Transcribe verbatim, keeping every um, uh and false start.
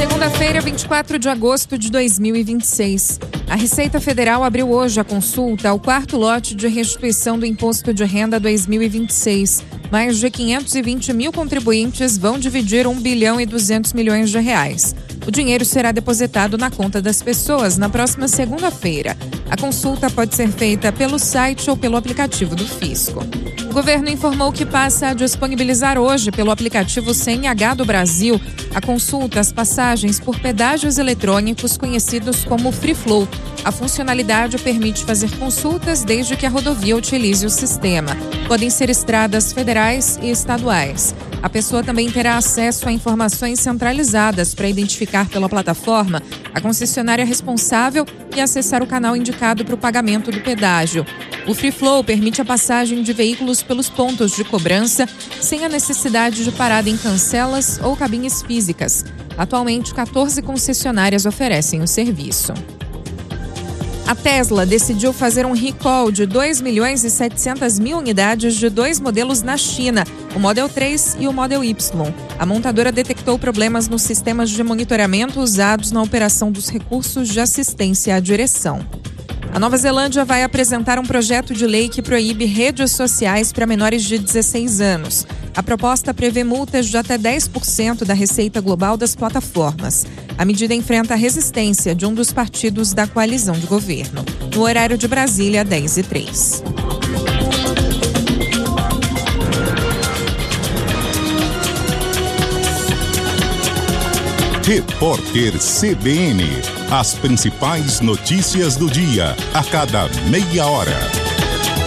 Segunda-feira, vinte e quatro de agosto de dois mil e vinte e seis. A Receita Federal abriu hoje a consulta ao quarto lote de restituição do Imposto de Renda dois mil e vinte e seis. Mais de quinhentos e vinte mil contribuintes vão dividir um bilhão e duzentos milhões de reais. O dinheiro será depositado na conta das pessoas na próxima segunda-feira. A consulta pode ser feita pelo site ou pelo aplicativo do Fisco. O governo informou que passa a disponibilizar hoje pelo aplicativo C N H do Brasil a consulta às passagens por pedágios eletrônicos conhecidos como Free Flow. A funcionalidade permite fazer consultas desde que a rodovia utilize o sistema. Podem ser estradas federais e estaduais. A pessoa também terá acesso a informações centralizadas para identificar pela plataforma a concessionária responsável e acessar o canal indicado para o pagamento do pedágio. O Free Flow permite a passagem de veículos pelos pontos de cobrança sem a necessidade de parada em cancelas ou cabines físicas. Atualmente, quatorze concessionárias oferecem o serviço. A Tesla decidiu fazer um recall de dois milhões e setecentas mil unidades de dois modelos na China, o Model três e o Model Y. A montadora detectou problemas nos sistemas de monitoramento usados na operação dos recursos de assistência à direção. A Nova Zelândia vai apresentar um projeto de lei que proíbe redes sociais para menores de dezesseis anos. A proposta prevê multas de até dez por cento da receita global das plataformas. A medida enfrenta a resistência de um dos partidos da coalizão de governo. No horário de Brasília, dez e três. Repórter C B N. As principais notícias do dia, a cada meia hora.